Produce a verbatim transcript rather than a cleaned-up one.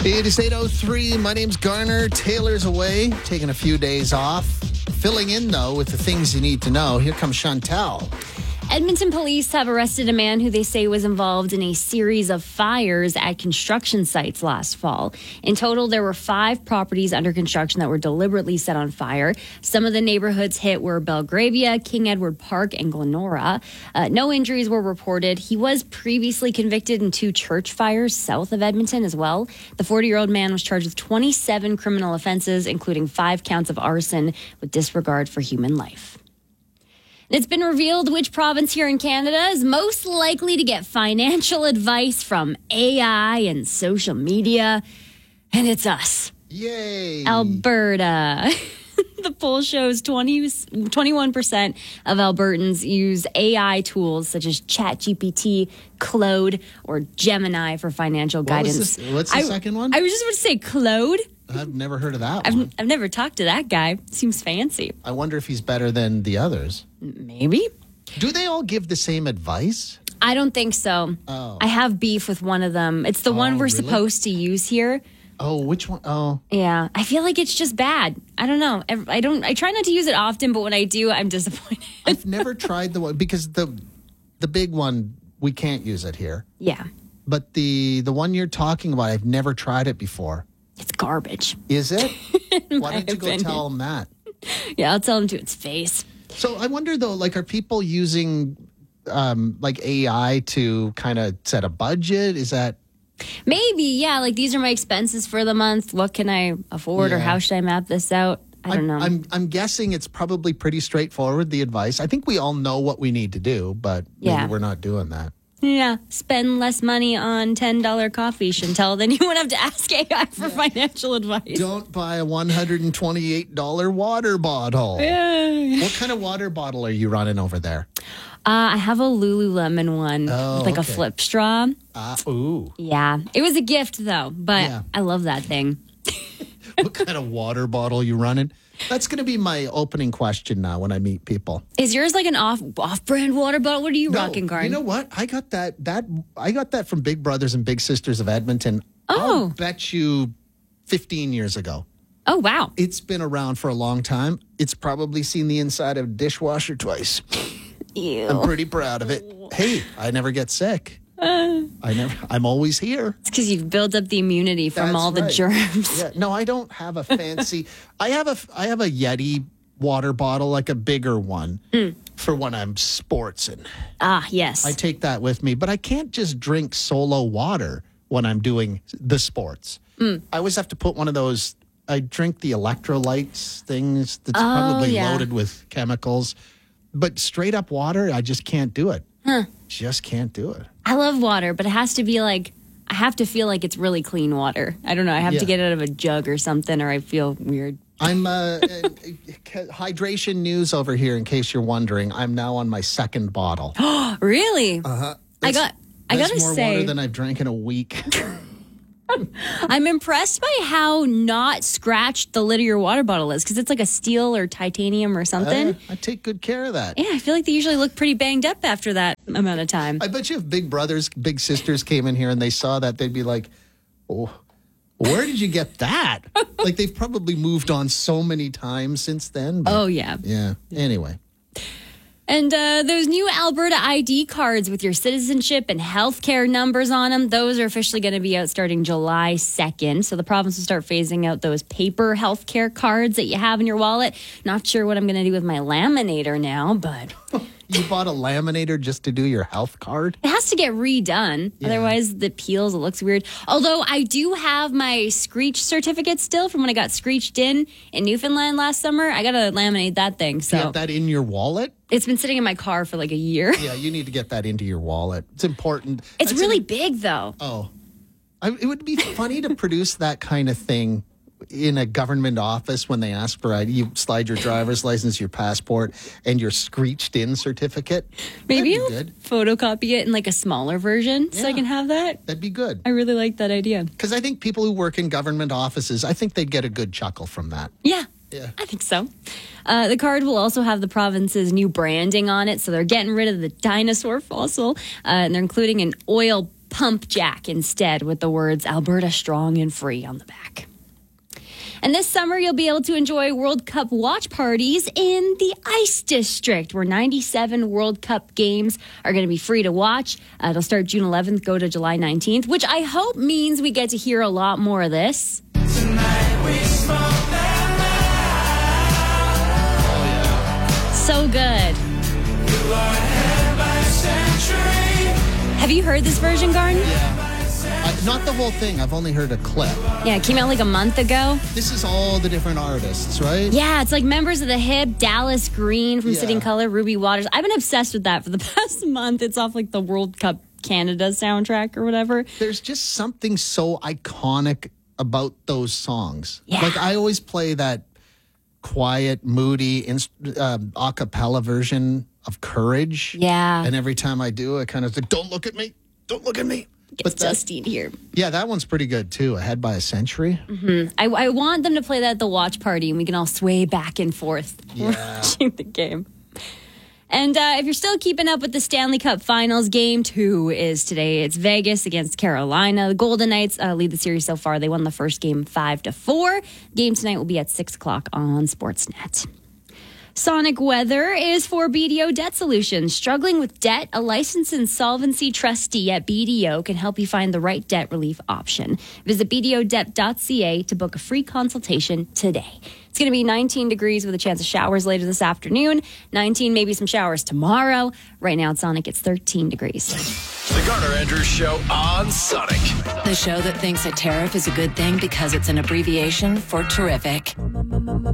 It is eight oh three. My name's Garner. Taylor's away, taking a few days off. Filling in, though, with the things you need to know. Here comes Chantal. Edmonton police have arrested a man who they say was involved in a series of fires at construction sites last fall. In total, there were five properties under construction that were deliberately set on fire. Some of the neighborhoods hit were Belgravia, King Edward Park, and Glenora. Uh, no injuries were reported. He was previously convicted in two church fires south of Edmonton as well. The forty-year-old man was charged with twenty-seven criminal offenses, including five counts of arson with disregard for human life. It's been revealed which province here in Canada is most likely to get financial advice from A I and social media, and it's us. Yay! Alberta. The poll shows twenty, twenty-one percent of Albertans use A I tools such as ChatGPT, Claude, or Gemini for financial What guidance. was this- what's the I, second one? I was just about to say Claude. I've never heard of that I've, one. I've never talked to that guy. Seems fancy. I wonder if he's better than the others. Maybe. Do they all give the same advice? I don't think so. Oh. I have beef with one of them. It's the Oh, one we're really? supposed to use here. Oh, which one? Oh, Yeah, I feel like it's just bad. I don't know. Ev- I don't. I try not to use it often, but when I do, I'm disappointed. I've never tried the one because the the big one we can't use it here. Yeah, But the the one you're talking about, I've never tried it before. it's garbage. Is it? Why my don't you go opinion. tell them that? Yeah, I'll tell him to its face. So I wonder though, like, are people using um, like A I to kind of set a budget? Is that Maybe, yeah. Like these are my expenses for the month. What can I afford, or Yeah. how should I map this out? I don't know. I'm, I'm I'm guessing it's probably pretty straightforward. The advice. I think we all know what we need to do, but maybe Yeah. we're not doing that. yeah, spend less money on ten dollar coffee, Chantel. Then you won't have to ask A I for financial advice. Don't buy a one hundred and twenty-eight dollar water bottle. Yeah. What kind of water bottle are you running over there? Uh, I have a Lululemon one, Oh, with like okay. a flip straw. Uh, ooh. Yeah, it was a gift though, but Yeah. I love that thing. What kind of water bottle you running? That's going to be my opening question now when I meet people. Is yours like an off off brand water bottle? What are you No, rocking, Garn? you know what? I got that that I got that from Big Brothers and Big Sisters of Edmonton. Oh. I'll bet you fifteen years ago. Oh wow, It's been around for a long time. It's probably seen the inside of a dishwasher twice. ew. I'm pretty proud of it. Hey, I never get sick. I never. I'm always here. It's because you've built up the immunity from That's all the right. germs. Yeah. No, I don't have a fancy. I have a. I have a Yeti water bottle, like a bigger one, for when I'm sportsing. Ah, yes. I take that with me, but I can't just drink solo water when I'm doing the sports. I always have to put one of those. I drink the electrolytes things that's probably yeah. loaded with chemicals, but straight up water, I just can't do it. Just can't do it. I love water, but it has to be like, I have to feel like it's really clean water. I don't know. I have Yeah. to get it out of a jug or something, or I feel weird. I'm uh, uh, hydration news over here. In case you're wondering, I'm now on my second bottle. Really? Uh-huh. I got. I That's gotta more say, water than I've drank in a week. I'm impressed by how not scratched the lid of your water bottle is, because it's like a steel or titanium or something. Uh, I take good care of that. Yeah, I feel like they usually look pretty banged up after that amount of time. I bet you if big brothers, big sisters came in here and they saw that, they'd be like, oh, where did you get that? Like, they've probably moved on so many times since then. But, Oh, yeah. yeah. Anyway. And uh, those new Alberta I D cards with your citizenship and healthcare numbers on them, those are officially going to be out starting July second. So the province will start phasing out those paper healthcare cards that you have in your wallet. Not sure what I'm going to do with my laminator now, but You bought a laminator just to do your health card? it has to get redone. Yeah. Otherwise, it peels. It looks weird. Although I do have my Screech certificate still from when I got screeched in in Newfoundland last summer. I got to laminate that thing. You So have that in your wallet? it's been sitting in my car for like a year. Yeah, you need to get that into your wallet. It's important. It's That's really an- big, though. Oh, I, it would be funny to produce that kind of thing in a government office when they ask for I D. You slide your driver's license, your passport, and your screeched in certificate. Maybe That'd I'll be good. photocopy it in like a smaller version so I Yeah. can have that. That'd be good. I really like that idea. Because I think people who work in government offices, I think they'd get a good chuckle from that. Yeah. Yeah. I think so. Uh, the card will also have the province's new branding on it. So they're getting rid of the dinosaur fossil uh, and they're including an oil Pump Jack instead with the words Alberta Strong and Free on the back. And this summer, you'll be able to enjoy World Cup watch parties in the Ice District, where ninety-seven World Cup games are going to be free to watch. Uh, it'll start June eleventh, go to July nineteenth, which I hope means we get to hear a lot more of this. Tonight we smoke them out. So good. You are ahead by a century. Have you heard this version, Garn? Uh, not the whole thing. I've only heard a clip. Yeah, it came out like a month ago. This is all the different artists, right? Yeah, it's like members of the Hip, Dallas Green from Yeah. Sitting Color, Ruby Waters. I've been obsessed with that for the past month. It's off like the World Cup Canada soundtrack or whatever. There's just something so iconic about those songs. Yeah. Like I always play that quiet, moody inst- uh, a cappella version of Courage. Yeah. And every time I do, I kind of think, don't look at me. Don't look at me. It's that- dusty in here. Yeah, that one's pretty good too. Ahead by a Century. I, I want them to play that at the watch party and we can all sway back and forth Yeah. watching the game. And uh, if you're still keeping up with the Stanley Cup Finals, game two is today. It's Vegas against Carolina. The Golden Knights uh, lead the series so far. They won the first game five to four. Game tonight will be at six o'clock on Sportsnet. Sonic Weather is for B D O Debt Solutions. Struggling with debt, a licensed insolvency trustee at B D O can help you find the right debt relief option. Visit b d o debt dot c a to book a free consultation today. It's going to be nineteen degrees with a chance of showers later this afternoon. nineteen, maybe some showers tomorrow. Right now at Sonic, it's thirteen degrees. The Garner Andrews Show on Sonic. The show that thinks a tariff is a good thing because it's an abbreviation for terrific.